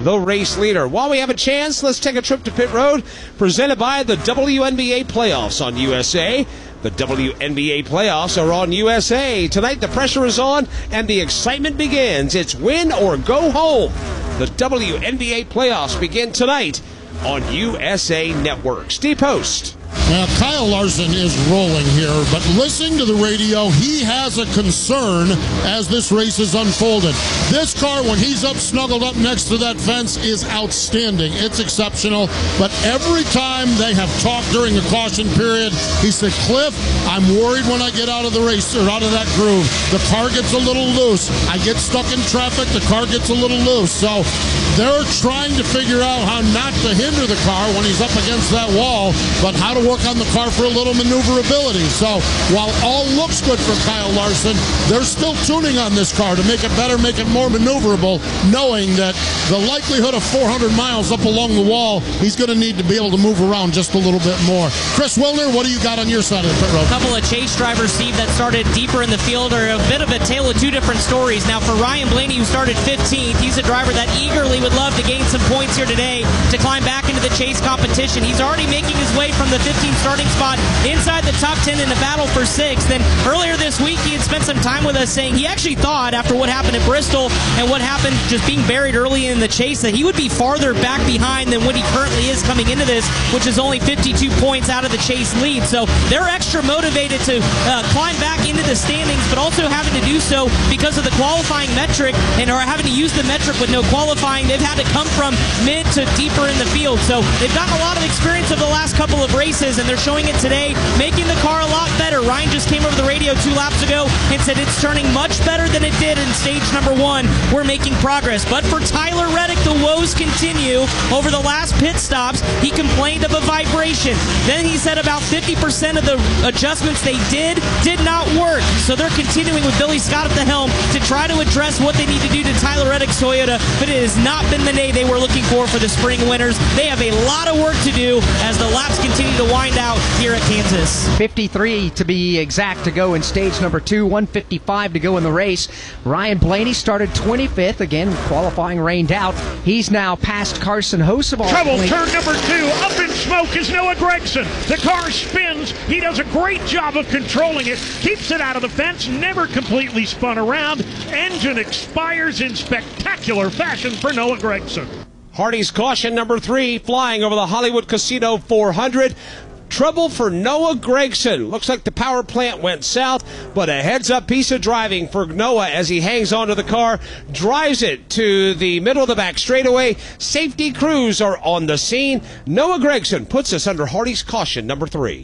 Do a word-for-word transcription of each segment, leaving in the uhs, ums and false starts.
the race leader. While we have a chance, let's take a trip to pit road, presented by the W N B A playoffs on U S A. The W N B A playoffs are on U S A. Tonight the pressure is on and the excitement begins. It's win or go home. The W N B A playoffs begin tonight on U S A Network. Steve Post. Now, Kyle Larson is rolling here, but listening to the radio, he has a concern as this race is unfolded. This car, when he's up, snuggled up next to that fence, is outstanding. It's exceptional, but every time they have talked during the caution period, he said, Cliff, I'm worried when I get out of the race or out of that groove. The car gets a little loose. I get stuck in traffic, the car gets a little loose. So they're trying to figure out how not to hinder the car when he's up against that wall, but how to work on the car for a little maneuverability. So while all looks good for Kyle Larson, they're still tuning on this car to make it better, make it more maneuverable, knowing that the likelihood of four hundred miles up along the wall, he's going to need to be able to move around just a little bit more. Chris Wilner, what do you got on your side of the pit road? A couple of chase drivers, Steve, that started deeper in the field are a bit of a tale of two different stories. Now, for Ryan Blaney, who started fifteenth, he's a driver that eagerly would love to gain some points here today to climb back into the chase competition. He's already making his way from the fifteenth starting spot inside the top ten in the battle for sixth. And earlier this week, he had spent some time with us saying he actually thought, after what happened at Bristol and what happened just being buried early in the chase, that he would be farther back behind than what he currently is coming into this, which is only fifty-two points out of the chase lead. So they're extra motivated to uh, climb back into the standings, but also having to do so because of the qualifying metric, and are having to use the metric with no qualifying. They've had to come from mid to deeper in the field. So they've gotten a lot of experience over the last couple of races, and they're showing it today, making the car a lot better. Ryan just came over the radio two laps ago and said it's turning much better than it did in stage number one. We're making progress. But for Tyler Reddick, the woes continue. Over the last pit stops, he complained of a vibration. Then he said about fifty percent of the adjustments they did did not work. So they're continuing with Billy Scott at the helm to try to address what they need to do to Tyler Reddick's Toyota, but it has not been the day they were looking for for the spring winners. They have a lot of work to do as the laps continue to wind out here at Kansas. fifty-three to be exact to go in stage number two, one fifty-five to go in the race. Ryan Blaney started twenty-fifth. Again, qualifying rained out. He's now past Carson Hocevar. Trouble, turn number two. Up in smoke is Noah Gragson. The car spins. He does a great job of controlling it. Keeps it out of the fence. Never completely spun around. Engine expires in spectacular fashion for Noah Gragson. Hardy's caution number three, flying over the Hollywood Casino four hundred. Trouble for Noah Gragson. Looks like the power plant went south, but a heads-up piece of driving for Noah as he hangs onto the car, drives it to the middle of the back straightaway. Safety crews are on the scene. Noah Gragson puts us under Hardy's caution number three.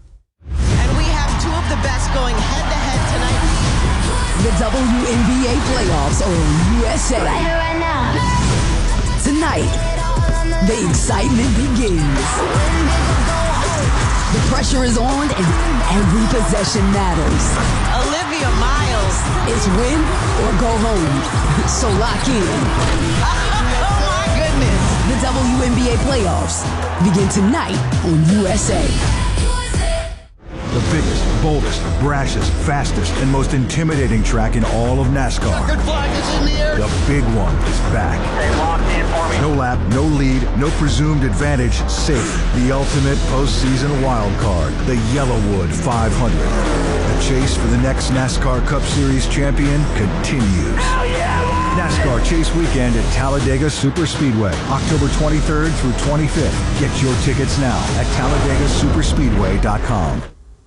And we have two of the best going head-to-head tonight. The W N B A playoffs are on U S A. Right here, right now. Tonight, the excitement begins. The pressure is on and every possession matters. Olivia Miles. It's win or go home. So lock in. Oh my goodness. The W N B A playoffs begin tonight on U S A. The biggest, boldest, brashest, fastest, and most intimidating track in all of NASCAR. Good flag is in the air. The big one is back. Hey, lock in for me. No lap, no lead, no presumed advantage, safe. The ultimate postseason wild card, the Yellowwood five hundred. The chase for the next NASCAR Cup Series champion continues. Hell yeah! NASCAR Chase Weekend at Talladega Superspeedway, October twenty-third through twenty-fifth. Get your tickets now at Talladega Superspeedway dot com.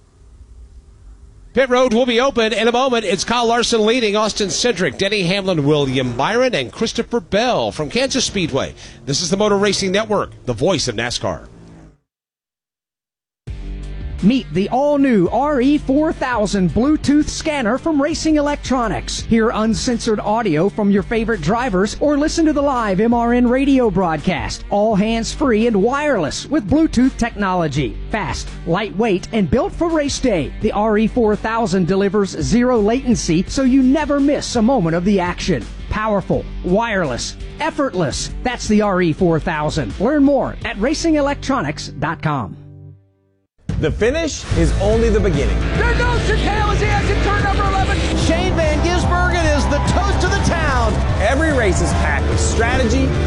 Pit road will be open in a moment. It's Kyle Larson leading, Austin Cindric, Denny Hamlin, William Byron, and Christopher Bell from Kansas Speedway. This is the Motor Racing Network, the voice of NASCAR. Meet the all-new R E four thousand Bluetooth scanner from Racing Electronics. Hear uncensored audio from your favorite drivers or listen to the live M R N radio broadcast. All hands-free and wireless with Bluetooth technology. Fast, lightweight, and built for race day. The R E four thousand delivers zero latency so you never miss a moment of the action. Powerful, wireless, effortless. That's the R E four thousand. Learn more at racing electronics dot com. The finish is only the beginning. There goes Chicale as he exits turn number eleven. Shane Van Gisbergen is the toast of the town. Every race is packed with strategy,